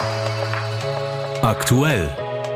Aktuell.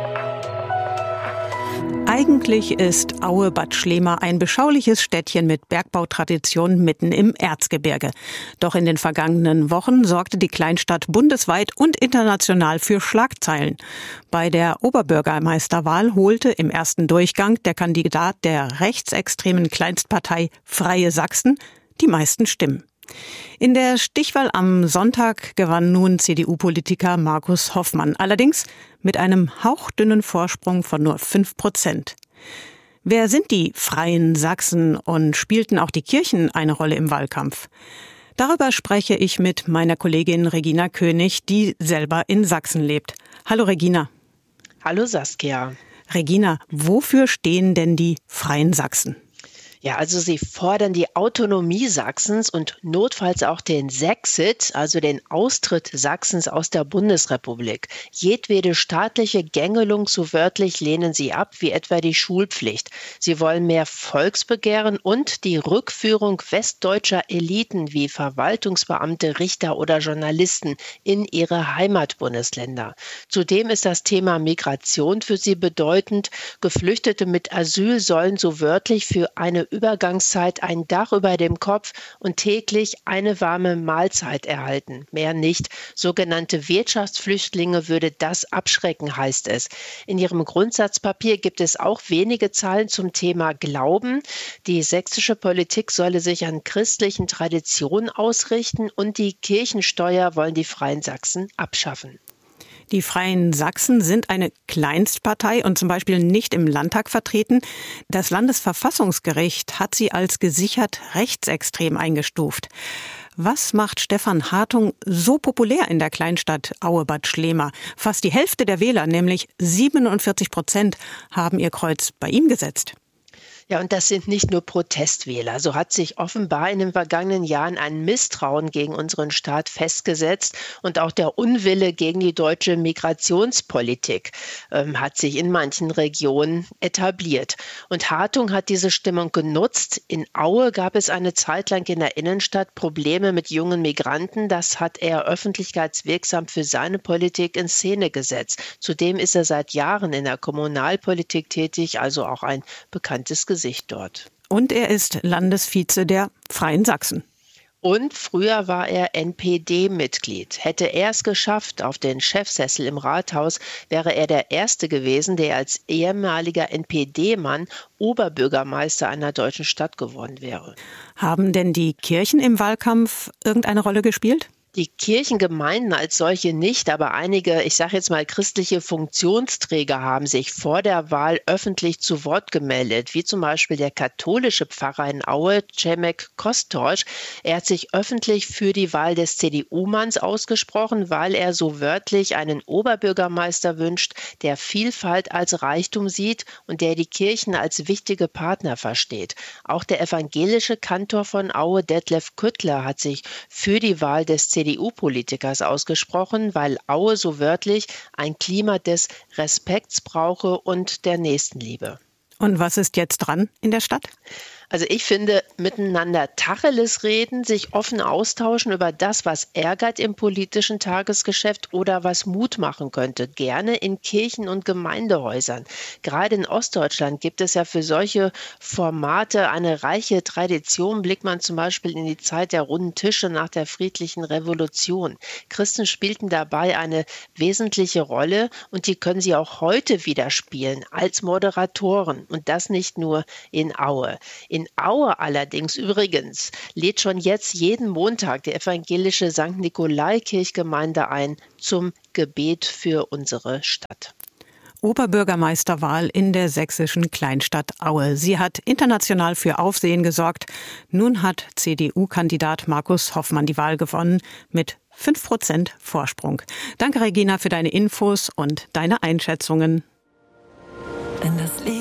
Eigentlich ist Aue-Bad Schlema ein beschauliches Städtchen mit Bergbautradition mitten im Erzgebirge. Doch in den vergangenen Wochen sorgte die Kleinstadt bundesweit und international für Schlagzeilen. Bei der Oberbürgermeisterwahl holte im ersten Durchgang der Kandidat der rechtsextremen Kleinstpartei Freie Sachsen die meisten Stimmen. In der Stichwahl am Sonntag gewann nun CDU-Politiker Markus Hoffmann, allerdings mit einem hauchdünnen Vorsprung von nur 5%. Wer sind die Freien Sachsen und spielten auch die Kirchen eine Rolle im Wahlkampf? Darüber spreche ich mit meiner Kollegin Regina König, die selber in Sachsen lebt. Hallo Regina. Hallo Saskia. Regina, wofür stehen denn die Freien Sachsen? Ja, also sie fordern die Autonomie Sachsens und notfalls auch den Sexit, also den Austritt Sachsens aus der Bundesrepublik. Jedwede staatliche Gängelung, so wörtlich, lehnen sie ab, wie etwa die Schulpflicht. Sie wollen mehr Volksbegehren und die Rückführung westdeutscher Eliten wie Verwaltungsbeamte, Richter oder Journalisten in ihre Heimatbundesländer. Zudem ist das Thema Migration für sie bedeutend. Geflüchtete mit Asyl sollen so wörtlich für eine Übergangszeit ein Dach über dem Kopf und täglich eine warme Mahlzeit erhalten. Mehr nicht. Sogenannte Wirtschaftsflüchtlinge würde das abschrecken, heißt es. In ihrem Grundsatzpapier gibt es auch wenige Zahlen zum Thema Glauben. Die sächsische Politik solle sich an christlichen Traditionen ausrichten und die Kirchensteuer wollen die Freien Sachsen abschaffen. Die Freien Sachsen sind eine Kleinstpartei und zum Beispiel nicht im Landtag vertreten. Das Landesverfassungsgericht hat sie als gesichert rechtsextrem eingestuft. Was macht Stefan Hartung so populär in der Kleinstadt Aue-Bad Schlema? Fast die Hälfte der Wähler, nämlich 47%, haben ihr Kreuz bei ihm gesetzt. Ja, und das sind nicht nur Protestwähler. So hat sich offenbar in den vergangenen Jahren ein Misstrauen gegen unseren Staat festgesetzt und auch der Unwille gegen die deutsche Migrationspolitik hat sich in manchen Regionen etabliert. Und Hartung hat diese Stimmung genutzt. In Aue gab es eine Zeit lang in der Innenstadt Probleme mit jungen Migranten. Das hat er öffentlichkeitswirksam für seine Politik in Szene gesetzt. Zudem ist er seit Jahren in der Kommunalpolitik tätig, also auch ein bekanntes Gesicht dort. Und er ist Landesvize der Freien Sachsen. Und früher war er NPD-Mitglied. Hätte er es geschafft auf den Chefsessel im Rathaus, wäre er der Erste gewesen, der als ehemaliger NPD-Mann Oberbürgermeister einer deutschen Stadt geworden wäre. Haben denn die Kirchen im Wahlkampf irgendeine Rolle gespielt? Die Kirchengemeinden als solche nicht, aber einige, ich sage jetzt mal, christliche Funktionsträger haben sich vor der Wahl öffentlich zu Wort gemeldet, wie zum Beispiel der katholische Pfarrer in Aue, Cemek Kostorsch. Er hat sich öffentlich für die Wahl des CDU-Manns ausgesprochen, weil er so wörtlich einen Oberbürgermeister wünscht, der Vielfalt als Reichtum sieht und der die Kirchen als wichtige Partner versteht. Auch der evangelische Kantor von Aue, Detlef Küttler, hat sich für die Wahl des CDU-Politikers ausgesprochen, weil Aue so wörtlich ein Klima des Respekts brauche und der Nächstenliebe. Und was ist jetzt dran in der Stadt? Also ich finde, miteinander Tacheles reden, sich offen austauschen über das, was ärgert im politischen Tagesgeschäft oder was Mut machen könnte. Gerne in Kirchen und Gemeindehäusern. Gerade in Ostdeutschland gibt es ja für solche Formate eine reiche Tradition. Blickt man zum Beispiel in die Zeit der runden Tische nach der friedlichen Revolution. Christen spielten dabei eine wesentliche Rolle und die können sie auch heute wieder spielen als Moderatoren. Und das nicht nur in Aue. In Aue allerdings übrigens lädt schon jetzt jeden Montag die evangelische St. Nikolai-Kirchgemeinde ein zum Gebet für unsere Stadt. Oberbürgermeisterwahl in der sächsischen Kleinstadt Aue. Sie hat international für Aufsehen gesorgt. Nun hat CDU-Kandidat Markus Hoffmann die Wahl gewonnen mit 5% Vorsprung. Danke, Regina, für deine Infos und deine Einschätzungen. Denn das Leben